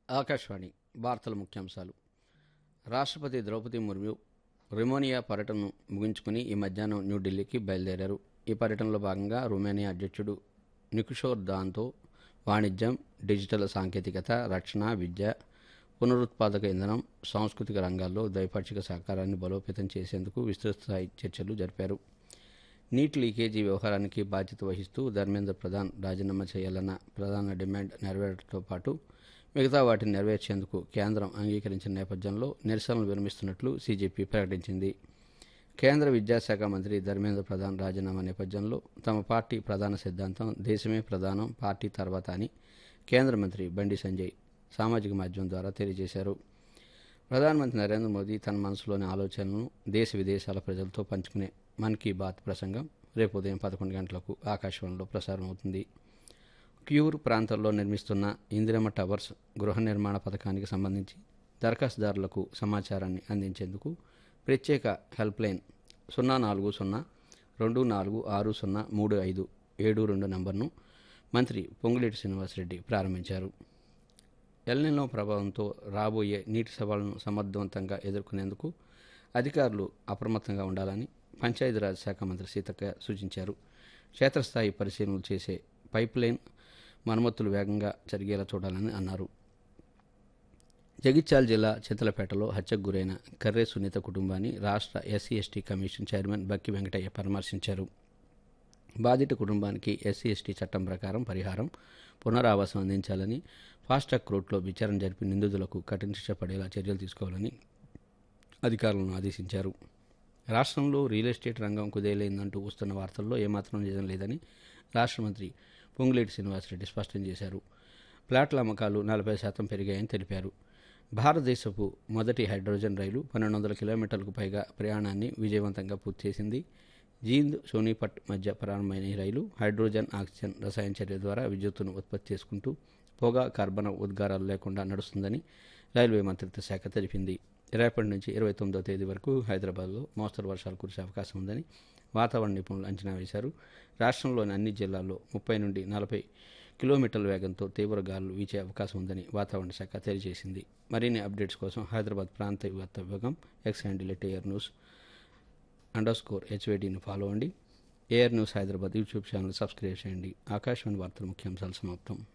ఆకాశవాణి వార్తల ముఖ్యాంశాలు. రాష్ట్రపతి ద్రౌపది ముర్ము రొమేనియా పర్యటనను ముగించుకుని ఈ మధ్యాహ్నం న్యూఢిల్లీకి బయలుదేరారు. ఈ పర్యటనలో భాగంగా రొమేనియా అధ్యక్షుడు నికుషోర్ దాన్తో వాణిజ్యం, డిజిటల్ సాంకేతికత, రక్షణ, విద్య, పునరుత్పాదక ఇంధనం, సాంస్కృతిక రంగాల్లో ద్వైపాక్షిక సహకారాన్ని బలోపేతం చేసేందుకు విస్తృతస్థాయి చర్చలు జరిపారు. నీట్ లీకేజీ వ్యవహారానికి బాధ్యత వహిస్తూ ధర్మేంద్ర ప్రధాన్ రాజీనామా చేయాలన్న ప్రధాన డిమాండ్ నెరవేరడంతో పాటు మిగతా వాటిని నెరవేర్చేందుకు కేంద్రం అంగీకరించిన నేపథ్యంలో నిరసనలు విరమిస్తున్నట్లు సీజేపీ ప్రకటించింది. కేంద్ర విద్యాశాఖ మంత్రి ధర్మేంద్ర ప్రధాన్ రాజీనామా నేపథ్యంలో తమ పార్టీ ప్రధాన సిద్ధాంతం దేశమే ప్రధానం, పార్టీ తర్వాత అని కేంద్ర మంత్రి బండి సంజయ్ సామాజిక మాధ్యమం ద్వారా తెలియజేశారు. ప్రధానమంత్రి నరేంద్ర మోదీ తన మనసులోని ఆలోచనలను దేశ విదేశాల ప్రజలతో పంచుకునే మన్ కీ బాత్ ప్రసంగం రేపు ఉదయం 11 గంటలకు ఆకాశవాణిలో ప్రసారం అవుతుంది. క్యూర్ ప్రాంతంలో నిర్మిస్తున్న ఇందిరమ్మ టవర్స్ గృహ నిర్మాణ పథకానికి సంబంధించి దరఖాస్తుదారులకు సమాచారాన్ని అందించేందుకు ప్రత్యేక హెల్ప్లైన్ 04024603572 నంబర్ను మంత్రి పొంగులేటి శ్రీనివాసరెడ్డి ప్రారంభించారు. ఎల్నినో ప్రభావంతో రాబోయే నీటి సవాళ్లను సమర్థవంతంగా ఎదుర్కొనేందుకు అధికారులు అప్రమత్తంగా ఉండాలని పంచాయతీరాజ్ శాఖ మంత్రి సీతక్క సూచించారు. క్షేత్రస్థాయి పరిశీలనలు చేసే పైప్లైన్ మరమ్మతులు వేగంగా జరిగేలా చూడాలని అన్నారు. జగిత్యాల జిల్లా చింతలపేటలో హత్యకు గురైన కర్రే సునీత కుటుంబాన్ని రాష్ట్ర ఎస్సీ/ఎస్టీ కమిషన్ చైర్మన్ బక్కి వెంకటయ్య పరామర్శించారు. బాధిత కుటుంబానికి ఎస్సీ/ఎస్టీ చట్టం ప్రకారం పరిహారం, పునరావాసం అందించాలని, ఫాస్ట్ ట్రాక్ కోర్టులో విచారణ జరిపి నిందితులకు కఠిన శిక్ష పడేలా చర్యలు తీసుకోవాలని అధికారులను ఆదేశించారు. రాష్ట్రంలో రియల్ ఎస్టేట్ రంగం కుదేలైందంటూ వస్తున్న వార్తల్లో ఏమాత్రం నిజం లేదని రాష్ట్ర మంత్రి పొంగులేటి శ్రీనివాసరెడ్డి స్పష్టం చేశారు. ప్లాట్ల అమ్మకాలు 40% పెరిగాయని తెలిపారు. భారతదేశపు మొదటి హైడ్రోజన్ రైలు 1200 కిలోమీటర్లకు పైగా ప్రయాణాన్ని విజయవంతంగా పూర్తి చేసింది. జీంద్, సోనీపట్ మధ్య ప్రారంభమైన ఈ రైలు హైడ్రోజన్, ఆక్సిజన్ రసాయన చర్య ద్వారా విద్యుత్తును ఉత్పత్తి చేసుకుంటూ పొగ, కార్బన్ ఉద్గారాలు లేకుండా నడుస్తుందని రైల్వే మంత్రిత్వ శాఖ తెలిపింది. రేపటి నుంచి 29వ తేదీ వరకు హైదరాబాద్లో మోస్తరు వర్షాలు కురిసే అవకాశం ఉందని వాతావరణ నిపుణులు అంచనా వేశారు. రాష్ట్రంలోని అన్ని జిల్లాల్లో 30 నుండి 40 కిలోమీటర్ల వేగంతో తీవ్ర గాలులు వీచే అవకాశం ఉందని వాతావరణ శాఖ తెలియజేసింది. మరిన్ని అప్డేట్స్ కోసం హైదరాబాద్ ప్రాంతీయ వార్తా విభాగం ఎక్స్ హ్యాండిల్ @AirNews_HVDని ఫాలో అవ్వండి. AR news Hyderabad YouTube channel subscribe చేయండి. ఆకాశవాణి వార్తల ముఖ్యాంశాలు సమాప్తం.